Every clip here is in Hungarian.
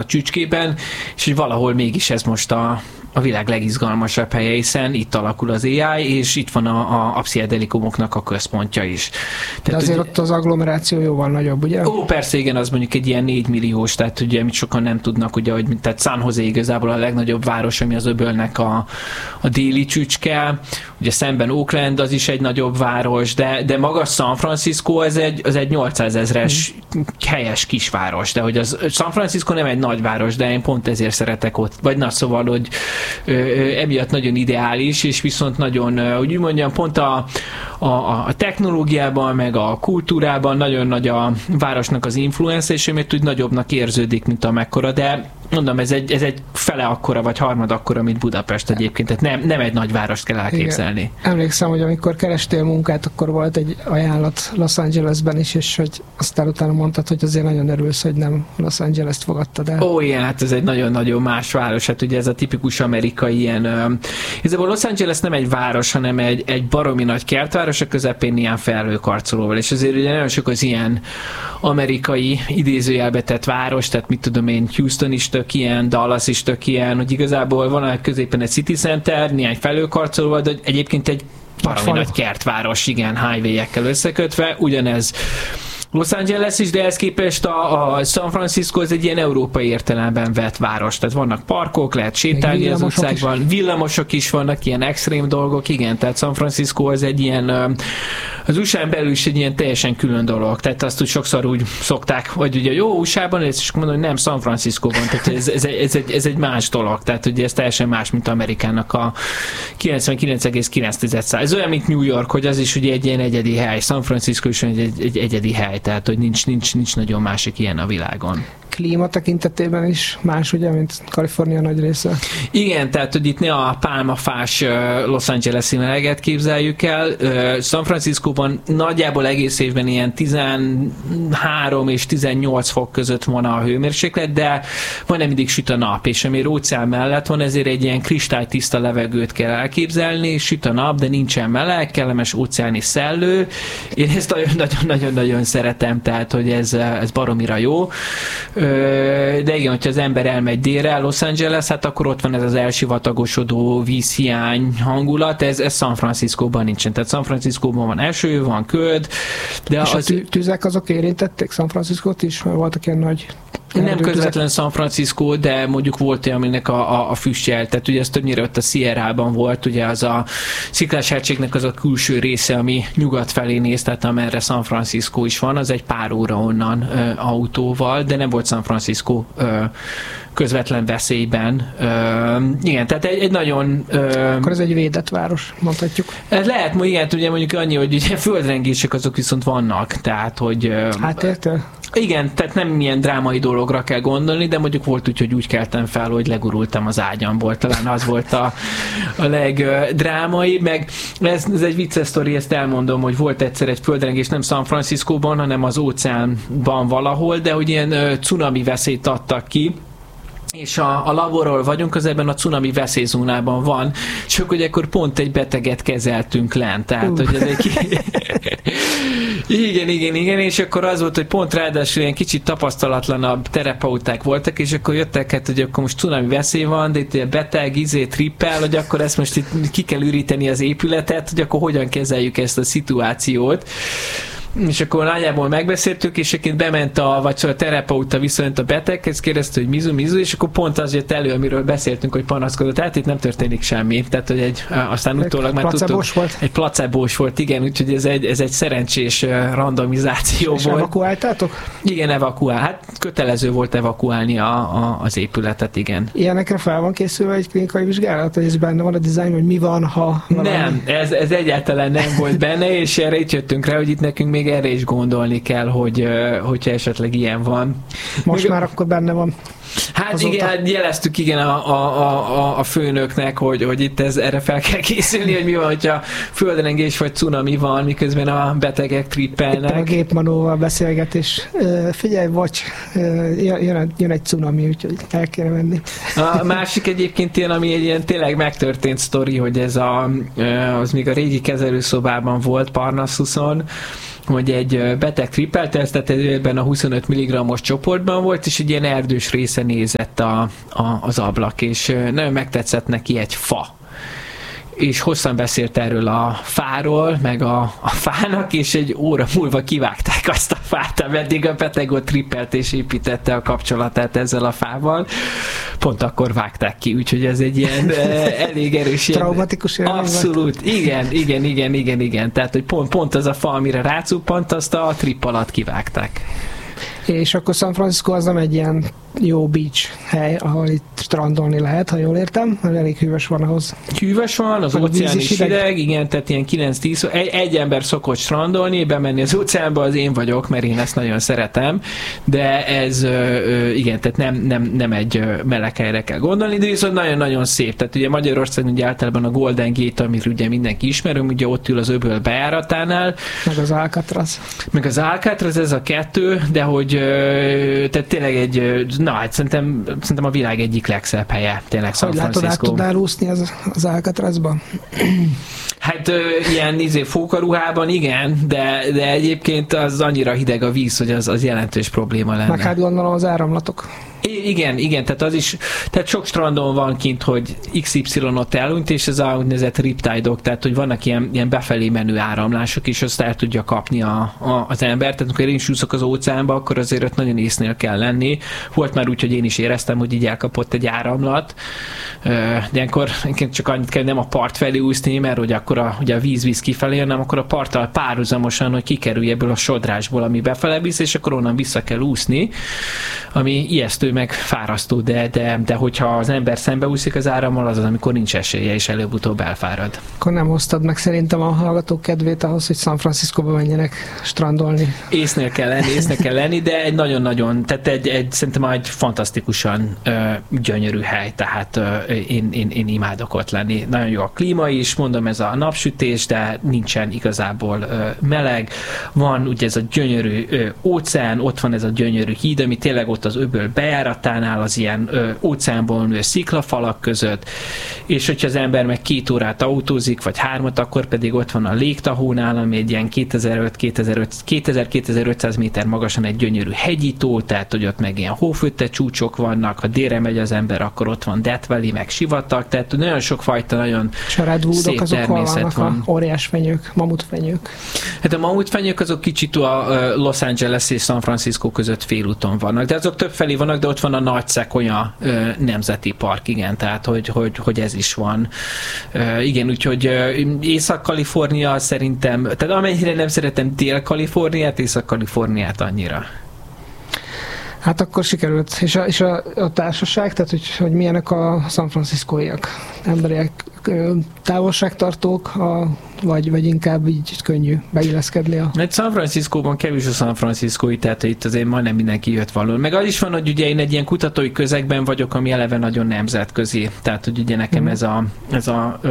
csücskében, és hogy valahol mégis ez most a világ legizgalmasabb helye, hiszen itt alakul az AI, és itt van a pszichedelikumoknak a központja is. De azért ott az agglomeráció jóval nagyobb, ugye? Ó, persze, igen, az mondjuk egy ilyen 4 milliós, tehát ugye, amit sokan nem tudnak, ugye, hogy tehát San Jose igazából a legnagyobb város, ami az öbölnek a déli csücske, ugye szemben Oakland, az is egy nagyobb város, de maga San Francisco az egy 800 000-es helyes kisváros, de hogy az San Francisco nem egy nagyváros, de én pont ezért szeretek ott, vagy na, szóval, hogy emiatt nagyon ideális, és viszont nagyon, úgy mondjam, pont a technológiában, meg a kultúrában nagyon nagy a városnak az influencer, és emiatt úgy nagyobbnak érződik, mint amekkora, de mondom, ez egy fele akkora, vagy harmad akkora, mint Budapest egyébként, tehát nem egy nagy várost kell elképzelni. Igen. Emlékszem, hogy amikor kerestél munkát, akkor volt egy ajánlat Los Angelesben is, és hogy aztán utána mondtad, hogy azért nagyon örülsz, hogy nem Los Angeles-t fogadtad el. Ó, igen, hát ez egy nagyon-nagyon más város, hát ugye ez a tipikus amerikai ilyen, igazából Los Angeles nem egy város, hanem egy baromi nagy kertváros, a közepén ilyen felhőkarcolóval, és azért ugye nagyon sok az ilyen amerikai idézőjelbe tett város, tehát mit tudom én, Houston is tök ilyen, Dallas is tök ilyen, hogy igazából van a középen egy city center, néhány felhőkarcolóval, de egyébként egy baromi nagy kertváros, igen, highway-ekkel összekötve, ugyanez Los Angeles is, de ehhez képest a San Francisco az egy ilyen európai értelemben vett város. Tehát vannak parkok, lehet sétálni az utcákban, villamosok is vannak, ilyen extrém dolgok, igen, tehát San Francisco az egy ilyen, az USA-n belül is egy ilyen teljesen külön dolog. Tehát azt úgy sokszor úgy szokták, vagy ugye jó, USA-ban, és mondom, hogy nem San Francisco-ban, tehát ez egy más dolog. Tehát ugye ez teljesen más, mint Amerikának a 99,9%. Ez olyan, mint New York, hogy az is ugye egy ilyen egyedi hely. San Francisco is egy egyedi hely, tehát hogy nincs nagyon másik ilyen a világon. Klíma tekintetében is más, ugye, mint Kalifornia nagy része. Igen, tehát, hogy itt ne a pálmafás Los Angeles-i meleget képzeljük el. San Franciscóban nagyjából egész évben ilyen 13 és 18 fok között van a hőmérséklet, de majdnem mindig süt a nap, és amiért óceán mellett van, ezért egy ilyen kristálytiszta levegőt kell elképzelni, süt a nap, de nincsen meleg, kellemes óceáni szellő. Én ezt nagyon-nagyon szeretem, tehát, hogy ez baromira jó. De igen, hogyha az ember elmegy délre, Los Angeles, hát akkor ott van ez az elsivatagosodó vízhiány hangulat, ez San Franciscóban nincsen. Tehát San Franciscóban van eső, van köd, de és a tüzek azok érintették San Franciscót is, mert voltak ilyen nagy... Nem közvetlen San Francisco, de mondjuk volt olyan, aminek a füstjel, tehát ugye ez többnyire ott a Sierrában volt, ugye az a Sziklás-hegységnek az a külső része, ami nyugat felé néz, tehát amerre San Francisco is van, az egy pár óra onnan autóval, de nem volt San Francisco közvetlen veszélyben. Igen, tehát egy nagyon... Akkor ez egy védett város, mondhatjuk. Ez lehet, igen, ugye mondjuk annyi, hogy ugye földrengések azok viszont vannak, tehát hogy... Hát érted? Igen, tehát nem ilyen drámai dologra kell gondolni, de mondjuk volt úgy, hogy úgy keltem fel, hogy legurultam az ágyamból. Talán az volt a legdrámai, meg ez egy vicces sztori, ezt elmondom, hogy volt egyszer egy földrengés nem San Franciscóban, hanem az óceánban valahol, de hogy ilyen cunami veszélyt adtak ki, és a laborról vagyunk, az ebben a cunami veszélyzónában van, csak hogy akkor pont egy beteget kezeltünk lent, tehát hogy ez egy... Igen, és akkor az volt, hogy pont ráadásul ilyen kicsit tapasztalatlanabb terapeuták voltak, és akkor jöttek, hát, hogy akkor most cunami veszély van, de itt beteg, trippel, hogy akkor ezt most itt ki kell üríteni az épületet, hogy akkor hogyan kezeljük ezt a szituációt. És akkor nagyjából megbeszéltük, és egyébként bement a terapeuta visszajött a beteghez, kérdezte, hogy mizu, és akkor pont az jött elő, amiről beszéltünk, hogy panaszkodott. Tehát itt nem történik semmi. Tehát, hogy aztán utólag már tudtuk. Egy placebós volt, igen, úgyhogy ez egy szerencsés randomizáció és volt. És evakuáltátok? Igen, hát kötelező volt evakuálni az épületet, igen. Ilyenekre fel van készülve egy klinikai vizsgálat, hogy ez benne van a dizájn, hogy mi van, ha valami... Nem, ez egyáltalán nem volt benne, és erre itt jöttünk rá, hogy itt nekünk még erre is gondolni kell, hogyha esetleg ilyen van. Most már akkor benne van. Hát azóta... igen, hát jeleztük igen a főnöknek, hogy itt erre fel kell készülni, hogy mi van, hogyha földrengés vagy cunami van, miközben a betegek trippelnek. Itt a gépmanóval beszélgetés. Figyelj, bocs, jön egy cunami, úgyhogy el kéne menni. A másik egyébként ilyen, ami egy ilyen tényleg megtörtént sztori, hogy ez az még a régi kezelőszobában volt, Parnassuson, hogy egy beteg trippelt, tehát ebben a 25 mg-os csoportban volt, és egy ilyen erdős része nézett az ablak, és nagyon megtetszett neki egy fa. És hosszan beszélt erről a fáról, meg a fának, és egy óra múlva kivágták azt a fát, ameddig a beteg ott trippelt és építette a kapcsolatát ezzel a fával. Pont akkor vágták ki, úgyhogy ez egy ilyen elég erős... Traumatikus élmény. Abszolút, igen. Tehát, hogy pont az a fa, amire rácuppant, azt a tripp alatt kivágták. És akkor San Francisco az nem egy ilyen jó beach hely, ahol itt strandolni lehet, ha jól értem, mert elég hűvös van ahhoz. Hűvös van, az óceán is hideg, igen, tehát ilyen 9-10, egy ember szokott strandolni, bemenni az óceánba, az én vagyok, mert én ezt nagyon szeretem, de ez, igen, tehát nem egy meleg helyre kell gondolni, de viszont nagyon-nagyon szép, tehát ugye Magyarországon ugye általában a Golden Gate, amit ugye mindenki ismerünk, ugye ott ül az öböl bejáratánál. Meg az Alcatraz, ez a kettő, de hogy tehát tényleg hát szerintem a világ egyik legszebb helye, tényleg San Francisco. Át tudnál úszni az Alcatrazba? Hát ilyen fókaruhában igen, de egyébként az annyira hideg a víz, hogy az jelentős probléma lenne. Meg hát gondolom az áramlatok. Igen, tehát az is, tehát sok strandon van kint, hogy XY ott elhunyt, és ez a úgynevezett riptide-ok, tehát hogy vannak ilyen befelé menő áramlások, és azt el tudja kapni az ember, tehát amikor én is úszok az óceánba, akkor azért ott nagyon észnél kell lenni. Volt már úgy, hogy én is éreztem, hogy így elkapott egy áramlat, de ilyenkor csak annyit kell nem a part felé úszni, mert hogy akkor ugye a víz kifelé, hanem akkor a parttal párhuzamosan, hogy kikerülj ebből a sodrásból, ami befele visz, és akkor onnan vissza kell úszni, ami ijesztő meg fárasztó, de hogyha az ember szembeúszik az árammal, az, amikor nincs esélye, és előbb-utóbb elfárad. Akkor nem hoztad meg szerintem a hallgatók kedvét ahhoz, hogy San Franciscóba menjenek strandolni. Észnél kell lenni, de egy nagyon-nagyon, tehát szerintem egy fantasztikusan gyönyörű hely, tehát én imádok ott lenni. Nagyon jó a klíma is, mondom, ez a napsütés, de nincsen igazából meleg. Van ugye ez a gyönyörű óceán, ott van ez a gyönyörű híd, ami tényleg ott az öböl bejáratánál, az ilyen óceánból nő sziklafalak között, és hogyha az ember meg 2 órát autózik, vagy 3, akkor pedig ott van a Lake Tahoe-nál, ami egy ilyen 2000-2500 méter magasan egy gyönyörű hegyító, tehát hogy ott meg ilyen hófötte csúcsok vannak, ha délre megy az ember, akkor ott van Death Valley, meg sivatag, tehát nagyon sokfajta nagyon szép természet van. Óriás fenyők, mamutfenyők. Hát a mamutfenyők azok kicsit a Los Angeles és San Francisco között félúton vannak, de azok több felé vannak, de ott van a Nagy Sequoia nemzeti park, igen, tehát hogy ez is van. Igen, úgyhogy Észak-Kalifornia szerintem, tehát amennyire nem szeretem Dél-Kaliforniát, Észak-Kaliforniát annyira. Hát akkor sikerült. És a társaság, tehát hogy milyenek a San Franciscóiak? Emberiek távolságtartók, vagy inkább így könnyű beilleszkedni a... Egy San Franciscóban kevés a San Franciscói, tehát itt azért majdnem mindenki jött való. Meg az is van, hogy ugye én egy ilyen kutatói közegben vagyok, ami eleve nagyon nemzetközi. Tehát, hogy ugye nekem ez a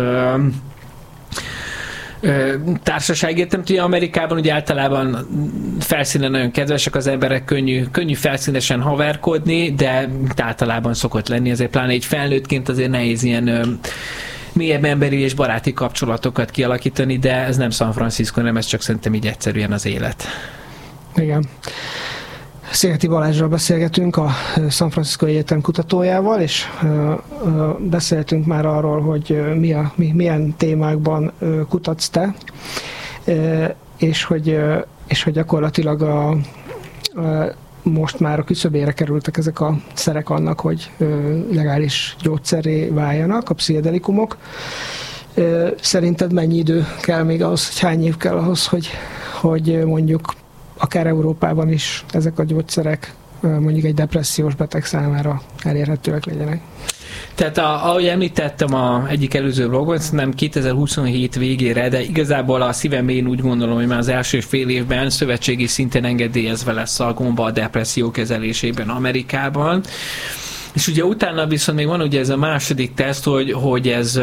társaság, értem, hogy Amerikában ugye általában felszínen nagyon kedvesek az emberek, könnyű felszínesen haverkodni, de általában szokott lenni, ezért pláne egy felnőttként azért nehéz ilyen mélyebb emberi és baráti kapcsolatokat kialakítani, de ez nem San Francisco, nem, ez csak szerintem így egyszerűen az élet. Igen. Szigeti Balázsral beszélgetünk, a San Francisco Egyetem kutatójával, és beszéltünk már arról, hogy milyen témákban kutatsz te, és hogy gyakorlatilag most már a küszöbére kerültek ezek a szerek annak, hogy legális gyógyszerré váljanak a pszichedelikumok. Szerinted mennyi idő kell még ahhoz, hogy hány év kell ahhoz, hogy mondjuk akár Európában is ezek a gyógyszerek mondjuk egy depressziós beteg számára elérhetőek legyenek? Tehát ahogy említettem egyik előző vlogon, nem 2027 végére, de igazából a szívem én úgy gondolom, hogy már az első fél évben szövetségi szinten engedélyezve lesz a gomba a depresszió kezelésében Amerikában. És ugye utána viszont még van ugye ez a második teszt, hogy ez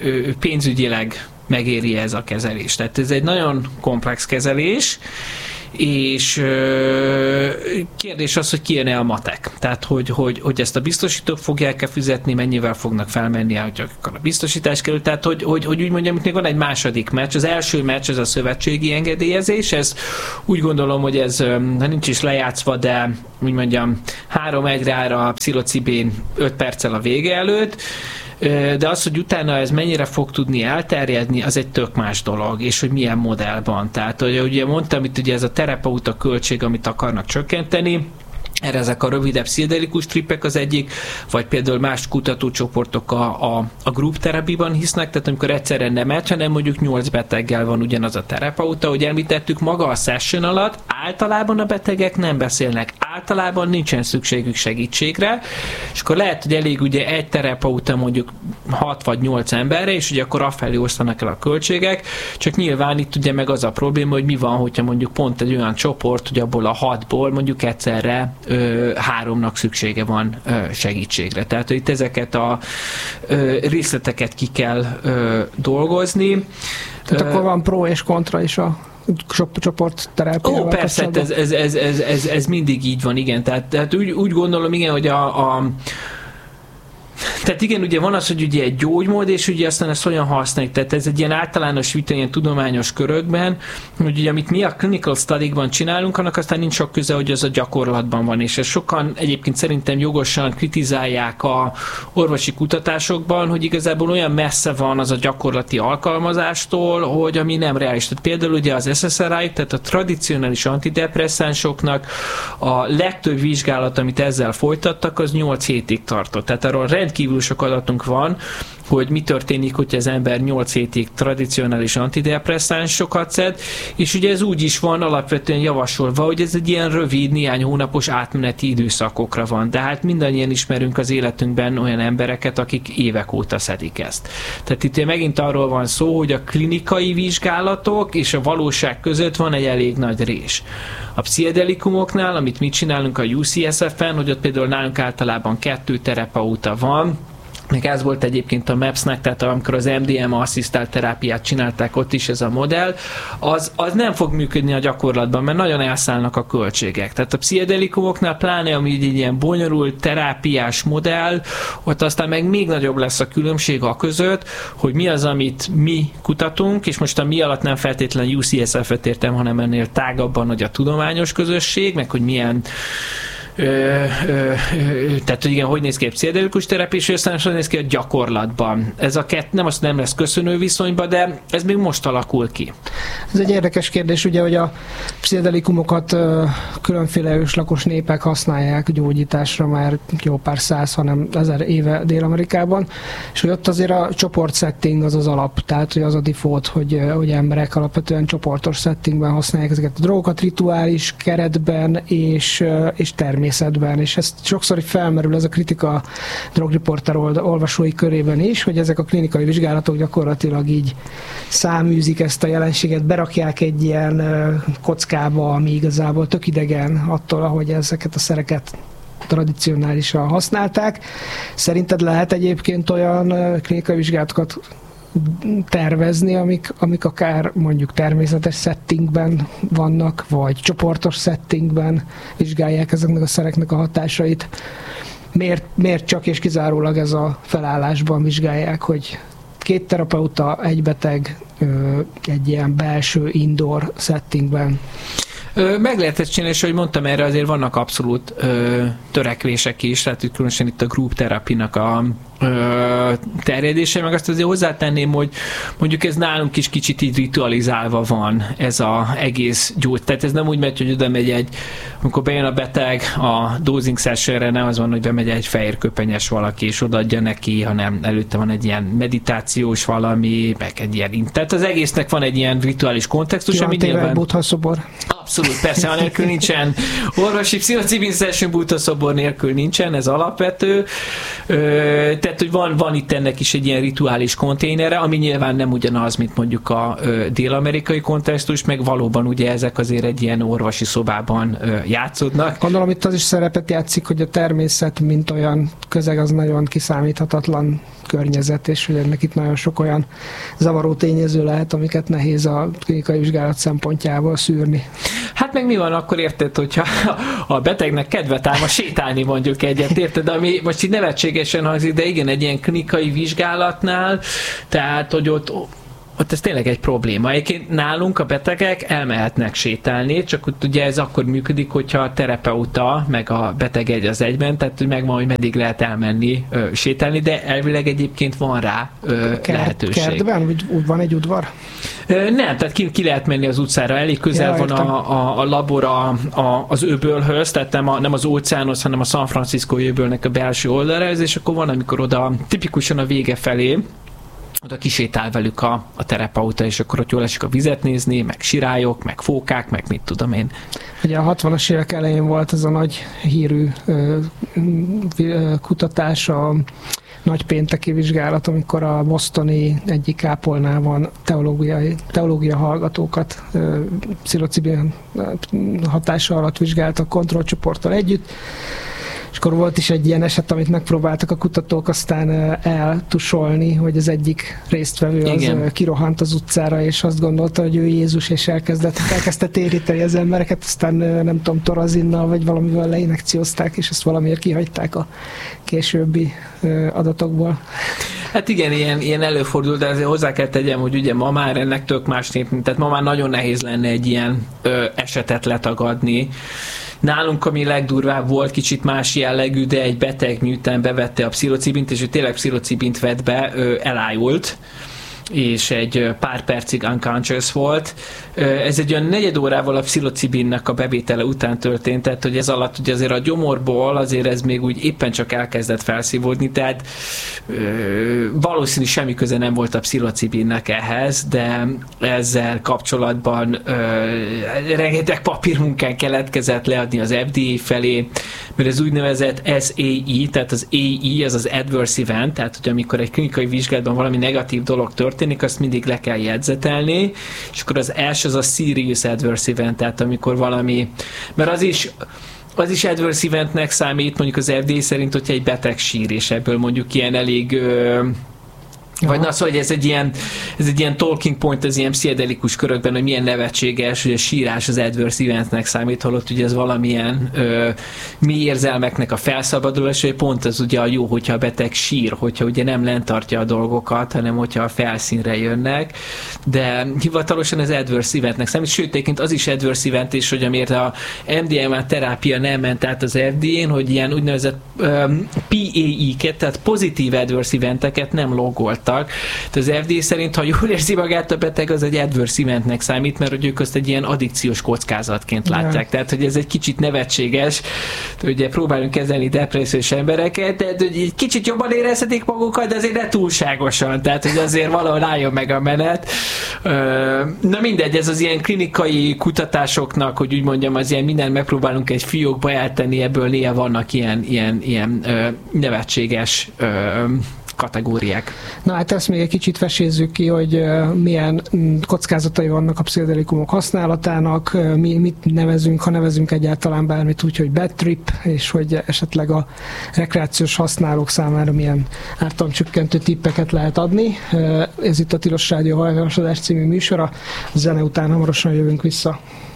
pénzügyileg megéri ez a kezelés. Tehát ez egy nagyon komplex kezelés, és kérdés az, hogy kijön-e a matek. Tehát, hogy ezt a biztosítók fogják-e fizetni, mennyivel fognak felmenni, hogy a biztosítás kerül. Tehát, hogy úgy mondjam, itt még van egy második meccs. Az első meccs, ez a szövetségi engedélyezés. Ez úgy gondolom, hogy ez nincs is lejátszva, de úgy mondjam, 3-1-re áll a pszilocibén 5 perccel a vége előtt. De az, hogy utána ez mennyire fog tudni elterjedni, az egy tök más dolog, és hogy milyen modellban. Tehát, hogy ugye mondtam, itt ugye ez a terapeuta költség, amit akarnak csökkenteni, erre ezek a rövidebb pszichedelikus trippek az egyik, vagy például más kutatócsoportok a group terapiban hisznek, tehát amikor egyszerre nem egy, hanem mondjuk 8 beteggel van ugyanaz a terapeuta, hogy említettük, maga a session alatt általában a betegek nem beszélnek, általában nincsen szükségük segítségre, és akkor lehet, hogy elég ugye egy terapeuta mondjuk 6 vagy 8 emberre, és ugye akkor afelé osztanak el a költségek, csak nyilván itt ugye meg az a probléma, hogy mi van, hogyha mondjuk pont egy olyan csoport, hogy abból a 6-ból mondjuk egyszerre 3-nak szüksége van segítségre. Tehát, hogy itt ezeket a részleteket ki kell dolgozni. Tehát akkor van pro és kontra is a csoportterápiával. Persze, ez mindig így van, igen. Tehát úgy gondolom, igen, hogy tehát igen, ugye van az, hogy ugye egy gyógymód, és ugye aztán ezt olyan használjuk. Tehát ez egy ilyen általános vita, ilyen tudományos körökben, hogy ugye amit mi a clinical study-ban csinálunk, annak aztán nincs sok köze, hogy az a gyakorlatban van. És ezt sokan egyébként szerintem jogosan kritizálják a orvosi kutatásokban, hogy igazából olyan messze van az a gyakorlati alkalmazástól, hogy ami nem reális. Tehát például ugye az SSRI, tehát a tradicionális antidepresszánsoknak a legtöbb vizsgálat, amit ezzel folytattak, az 8 hétig tartott. Tehát arról rendkívül sok adatunk van, hogy mi történik, hogyha az ember 8 hétig tradicionális antidepresszánsokat szed, és ugye ez úgy is van alapvetően javasolva, hogy ez egy ilyen rövid, néhány hónapos átmeneti időszakokra van. De hát mindannyian ismerünk az életünkben olyan embereket, akik évek óta szedik ezt. Tehát itt megint arról van szó, hogy a klinikai vizsgálatok és a valóság között van egy elég nagy rés. A pszichedelikumoknál, amit mi csinálunk a UCSF-en, hogy ott például nálunk általában 2 terapeuta van, meg ez volt egyébként a MAPS-nek, tehát amikor az MDMA-asszisztált terápiát csinálták, ott is ez a modell, az nem fog működni a gyakorlatban, mert nagyon elszállnak a költségek. Tehát a pszichedelikumoknál, pláne ami egy ilyen bonyolult terápiás modell, ott aztán meg még nagyobb lesz a különbség a között, hogy mi az, amit mi kutatunk, és most a mi alatt nem feltétlenül UCSF-et értem, hanem ennél tágabban, hogy a tudományos közösség, meg hogy milyen tehát, hogy igen, hogy néz ki a pszichedelikus terápia, és aztán hogy néz ki a gyakorlatban. Ez a nem lesz köszönő viszonyban, de ez még most alakul ki. Ez egy érdekes kérdés, ugye, hogy a pszichedelikumokat különféle őslakos népek használják gyógyításra már jó pár 100, hanem 1000 éve Dél-Amerikában, és hogy ott azért a csoportsetting az alap, tehát hogy az a default, hogy emberek alapvetően csoportos settingben használják ezeket a drogokat, rituális keretben és természetben, és ez sokszor felmerül ez a kritika drogriporter olvasói körében is, hogy ezek a klinikai vizsgálatok gyakorlatilag így száműzik ezt a jelenséget, berakják egy ilyen kockába, ami igazából tök idegen attól, ahogy ezeket a szereket tradicionálisan használták. Szerinted lehet egyébként olyan klinikai vizsgálatokat tervezni, amik akár mondjuk természetes settingben vannak, vagy csoportos settingben vizsgálják ezeknek a szereknek a hatásait? Miért csak és kizárólag ez a felállásban vizsgálják, hogy 2 terapeuta, 1 beteg egy ilyen belső indoor settingben? Meg lehet ezt csinálni, és ahogy mondtam, erre azért vannak abszolút törekvések is, tehát különösen itt a group terapinak a terjedése, meg azt azért hozzátenném, hogy mondjuk ez nálunk is kicsit így ritualizálva van ez az egész gyógy. Tehát ez nem úgy megy, hogy oda megy amikor bejön a beteg a dosing sessionre, nem az van, hogy bemegy egy fehérköpenyes valaki, és odaadja neki, hanem előtte van egy ilyen meditációs valami, meg egy ilyen. Tehát az egésznek van egy ilyen rituális kontextus, ami nyilván... Buddha szobor. Abszolút, persze, anélkül nincsen orvosi pszilocibin session, Buddha szobor nélkül nincsen, ez alapvető. Tehát, hogy van itt ennek is egy ilyen rituális konténere, ami nyilván nem ugyanaz, mint mondjuk a dél-amerikai kontextus, meg valóban ugye ezek azért egy ilyen orvosi szobában játszódnak. Gondolom itt az is szerepet játszik, hogy a természet, mint olyan közeg, az nagyon kiszámíthatatlan környezet, és hogy ennek itt nagyon sok olyan zavaró tényező lehet, amiket nehéz a klinikai vizsgálat szempontjából szűrni. Hát hát meg mi van akkor, érted, hogyha a betegnek kedve támad sétálni mondjuk egyet, érted, ami most így nevetségesen hangzik, de igen, egy ilyen klinikai vizsgálatnál, tehát, hogy ott ez tényleg egy probléma. Egyébként nálunk a betegek elmehetnek sétálni, csak ugye ez akkor működik, hogyha a terapeuta meg a beteg egy az egyben, tehát hogy megvan, hogy meddig lehet elmenni sétálni, de elvileg egyébként van rá lehetőség. Kertben? Vagy van egy udvar? Nem, tehát ki lehet menni az utcára, elég közel van a labor az öbölhöz, tehát nem az óceánhoz, hanem a San Francisco öbölnek a belső oldalához, és akkor van, amikor oda tipikusan a vége felé oda kisétál velük a terapeuta, és akkor ott jól esik a vizet nézni, meg sirályok, meg fókák, meg mit tudom én. Ugye a 60-as évek elején volt ez a nagy hírű kutatás, a nagypénteki vizsgálat, amikor a bostoni egyik kápolnában teológia hallgatókat pszilocibin hatása alatt vizsgáltak kontrollcsoporttal együtt, és akkor volt is egy ilyen eset, amit megpróbáltak a kutatók aztán eltusolni, hogy az egyik résztvevő az kirohant az utcára, és azt gondolta, hogy ő Jézus, és elkezdte téríteni az embereket, aztán nem tudom, torazinnal vagy valamivel leinekciózták, és ezt valamiért kihagyták a későbbi adatokból. Hát igen, ilyen előfordul, de azért hozzá kell tegyem, hogy ugye ma már ennek tök más tehát ma már nagyon nehéz lenne egy ilyen esetet letagadni. Nálunk, ami legdurvább volt, kicsit más jellegű, de egy beteg miután bevette a pszilocibint, és ő tényleg pszilocibint vett be, elájult, és egy pár percig unconscious volt. Ez egy olyan 4 órával a pszilocibinnek a bevétele után történt, tehát hogy ez alatt ugye azért a gyomorból azért ez még úgy éppen csak elkezdett felszívódni, tehát valószínű semmi köze nem volt a pszilocibinnek ehhez, de ezzel kapcsolatban rengeteg papírmunkán keletkezett leadni az FDA felé, mert ez úgynevezett SAE, tehát az AE, az az adverse event, tehát hogy amikor egy klinikai vizsgálatban valami negatív dolog történik, azt mindig le kell jegyzetelni, és akkor az első az a serious adverse event, tehát amikor valami, mert az is adverse eventnek számít, mondjuk az FDA szerint, hogyha egy beteg sír, és ebből mondjuk ilyen elég vagy na, szóval, hogy ez egy ilyen talking point az ilyen pszichedelikus körökben, hogy milyen nevetséges, hogy a sírás az adverse eventnek számít, holott ugye ez valamilyen mi érzelmeknek a felszabadulás, hogy pont az ugye a jó, hogyha a beteg sír, hogyha ugye nem lent tartja a dolgokat, hanem hogyha a felszínre jönnek, de hivatalosan az adverse eventnek számít, sőt, egyébként az is adverse event, és hogy amiért a MDMA terápia nem ment át az FDA-n, hogy ilyen úgynevezett PAE-ket, tehát pozitív adverse eventeket nem logoltak. Tehát az FDA szerint, ha jól érzi magát a beteg, az egy adverse eventnek számít, mert hogy ők azt egy ilyen addikciós kockázatként látják. Tehát, hogy ez egy kicsit nevetséges. Ugye próbálunk kezelni depressziós embereket, tehát hogy egy kicsit jobban érezhetik magukat, de azért ne túlságosan. Tehát, hogy azért valahol álljon meg a menet. Na mindegy, ez az ilyen klinikai kutatásoknak, hogy úgy mondjam, az ilyen mindent megpróbálunk egy fiókba eltenni, ebből néha vannak ilyen nevetséges kategóriák. Na hát ezt még egy kicsit vesézzük ki, hogy milyen kockázatai vannak a pszichedelikumok használatának, mit nevezünk, ha nevezünk egyáltalán bármit úgy, hogy bad trip, és hogy esetleg a rekreációs használók számára milyen ártalomcsökkentő tippeket lehet adni. Ez itt a Tilos Rádió Hajnalosodás című műsora. A zene után hamarosan jövünk vissza.